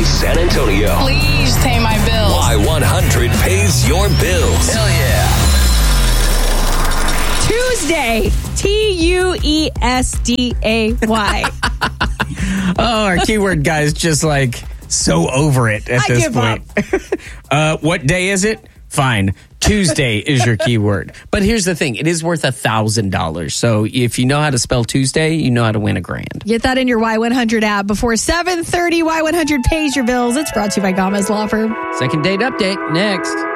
San Antonio. Please pay my bills. Y100 pays your bills. Hell yeah. Tuesday, Tuesday. Oh, our keyword guy's just like so over it at this point. What day is it? Fine. Tuesday is your keyword. But here's the thing. It is worth $1,000. So if you know how to spell Tuesday, you know how to win $1,000. Get that in your Y100 app before 7:30. Y100 pays your bills. It's brought to you by Gama's Law Firm. Second date update next.